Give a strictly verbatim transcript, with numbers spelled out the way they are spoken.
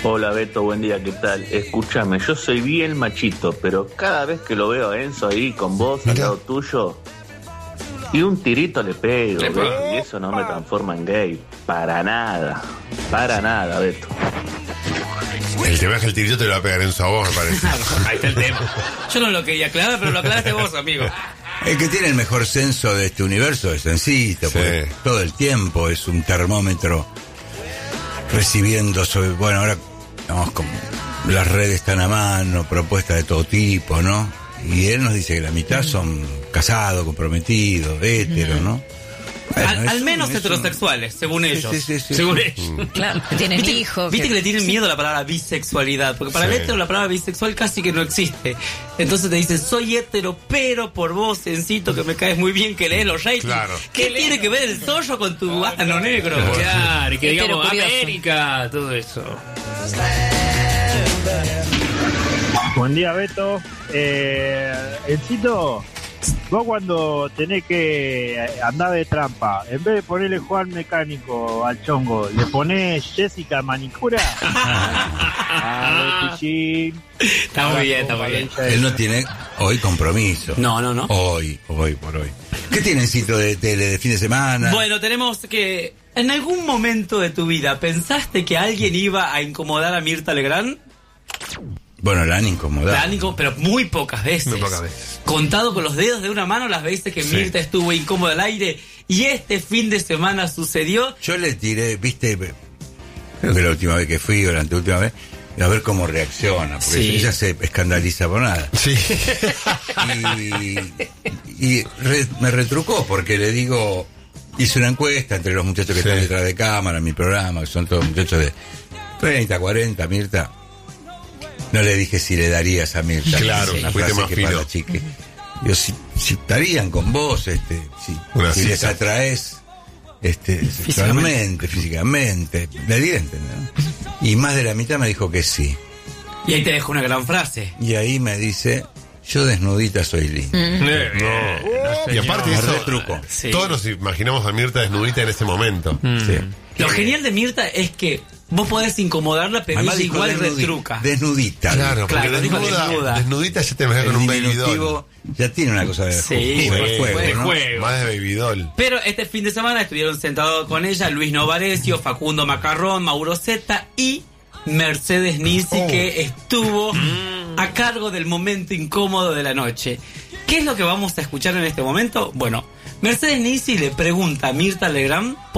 Hola Beto, buen día, ¿qué tal? Escúchame, yo soy bien machito, pero cada vez que lo veo a Enzo ahí con vos al lado tuyo, y un tirito le pego, Beto, y eso no me transforma en gay. Para nada, para nada, Beto. El tema es que el tirito te lo va a pegar Enzo a vos, me parece. Ahí está el tema. Yo no lo quería aclarar, pero lo aclaraste vos, amigo. El que tiene el mejor censo de este universo es Encito, Sí. porque todo el tiempo es un termómetro recibiendo sobre, bueno, ahora vamos con las redes están a mano, propuestas de todo tipo, ¿no? Y él nos dice que la mitad son casados, comprometidos, héteros, ¿no? Bueno, al, al un, menos un, heterosexuales, según sí, ellos. Sí, sí, sí, según sí. ellos. Claro, que tienen ¿Viste, hijos. Viste que, que le tienen miedo a la palabra bisexualidad, porque para Sí. el hétero la palabra bisexual casi que no existe. Entonces te dicen, soy hétero, pero por vos, Encito, que me caes muy bien, que lees los ratings. Claro. ¿Qué tiene que ver el sollo con tu ano negro? Claro, y que Hétero digamos curioso. América, todo eso. Buen día, Beto. Eh, Encito, vos cuando tenés que andar de trampa, en vez de ponerle Juan Mecánico al chongo, ¿le ponés Jessica Manicura? Ah, pichín. Está muy bien, está muy bien. Él no tiene hoy compromiso. No, no, no. Hoy, hoy por hoy. ¿Qué tiene Encito de tele de fin de semana? Bueno, tenemos que... ¿En algún momento de tu vida pensaste que alguien iba a incomodar a Mirta Legrand? Bueno, la han incomodado. La han incom- pero muy pocas veces. Muy pocas veces. Contado con los dedos de una mano las veces que Sí. Mirta estuvo incómoda al aire. Y este fin de semana sucedió. Yo le tiré, viste, creo que la última vez que fui, o la anteúltima vez, a ver cómo reacciona, porque Sí. ella se escandaliza por nada. Sí. Y, y re- me retrucó, porque le digo, hice una encuesta entre los muchachos que Sí. están detrás de cámara, en mi programa, que son todos muchachos de treinta, cuarenta, Mirta. No le dije si le darías a Mirta. Claro, una fuiste frase más que fino. para la chique. Yo, si, si estarían con vos, este, si, Una si les cita. atraes este, sexualmente, físicamente, le di a entender, ¿no? Y más de la mitad me dijo que sí. Y ahí te dejo una gran frase. Y ahí me dice, yo desnudita soy linda. No. Y aparte de Me eso, retruco. Sí. todos nos imaginamos a Mirta desnudita en ese momento. Sí. Lo genial de Mirta es que vos podés incomodarla, pero Además ella dijo igual desnudi- retruca. Desnudita. Claro, porque Claro, dijo desnuda, desnuda. desnudita ya te imaginas El con un baby diminutivo doll. ya tiene una cosa de Sí, ju- sí, de juego, de ¿no? juego. Más de baby doll. Pero este fin de semana estuvieron sentados con ella Luis Novarecio, Facundo Macarrón, Mauro Zeta y Mercedes Nisi, Oh. que estuvo a cargo del momento incómodo de la noche. ¿Qué es lo que vamos a escuchar en este momento? Bueno, Mercedes Nisi le pregunta a Mirta Legrand